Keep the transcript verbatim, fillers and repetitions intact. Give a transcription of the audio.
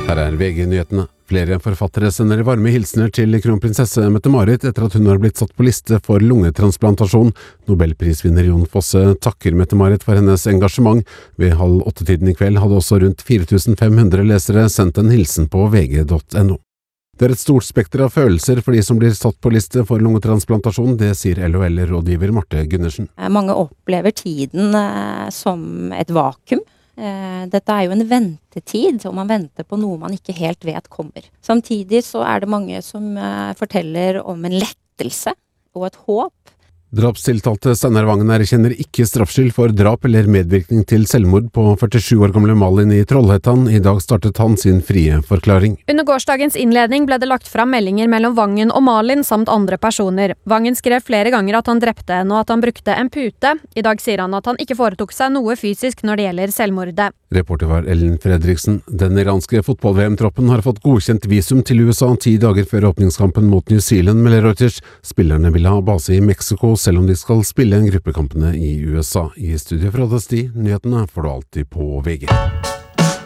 Her er V G-nyhetene. Flere forfattere sender varme hilsener til kronprinsesse Mette-Marit etter at hun har blitt satt på liste for lungetransplantasjon. Nobelprisvinner Jon Fosse takker Mette-Marit for hennes engasjement. Ved halv åtte-tiden i kveld hadde også rundt fire tusen fem hundre lesere sendt en hilsen på v g punktum no. Det er et stort spekter av følelser for de som blir satt på liste for lungetransplantasjon, det sier L O L-rådgiver Marte Gundersen. Mange opplever tiden eh, som et vakuum. Dette er jo en ventetid, og man venter på noe man ikke helt vet kommer. Samtidig så er det mange som forteller om en lettelse og et håp. Drapstiltalte Steinar Vangen erkjenner ikke straffskyld for drap eller medvirkning til selvmord på førtisju år gamle Malin i Trollhättan. I dag startet han sin frie forklaring. Under gårsdagens innledning ble det lagt fram meldinger mellom Vangen og Malin samt andre personer. Vangen skrev flere ganger at han drepte henne og at han brukte en pute. I dag sier han at han ikke foretok seg noe fysisk når det gjelder selvmordet. Reporter var Ellen Fredriksen. Den iranske fotball-V M-troppen har fått godkjent visum til U S A ti dager før åpningskampen mot New Zealand, melder Reuters. Spillerne vil ha base i Mexico, selv om de skal spille en gruppekampene i U S A. I studio fra Desti, nyhetene får du alltid på V G.